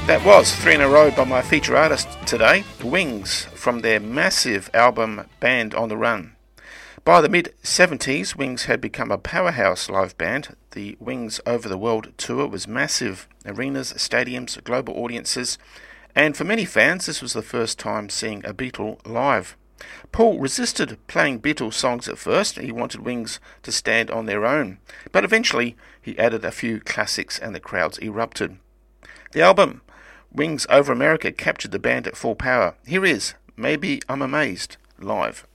That was three in a row by my feature artist today, Wings, from their massive album Band on the Run. By the mid-70s, Wings had become a powerhouse live band. The Wings Over the World tour was massive. Arenas, stadiums, global audiences, and for many fans this was the first time seeing a Beatle live. Paul resisted playing Beatles songs at first. He wanted Wings to stand on their own, but eventually he added a few classics and the crowds erupted. The album Wings Over America captured the band at full power. Here is Maybe I'm Amazed live.